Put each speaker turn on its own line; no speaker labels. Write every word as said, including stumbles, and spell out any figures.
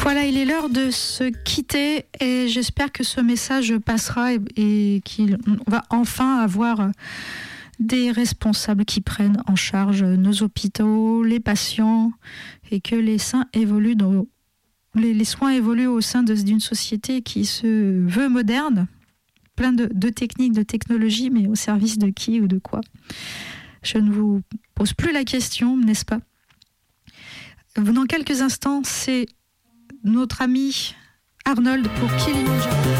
Voilà, il est l'heure de se quitter et j'espère que ce message passera et, et qu'on va enfin avoir des responsables qui prennent en charge nos hôpitaux, les patients et que les soins évoluent, dans, les, les soins évoluent au sein de, d'une société qui se veut moderne, plein de, de techniques, de technologies, mais au service de qui ou de quoi? Je ne vous pose plus la question, n'est-ce pas? Dans quelques instants, c'est notre ami Arnold pour Kilimanjaro.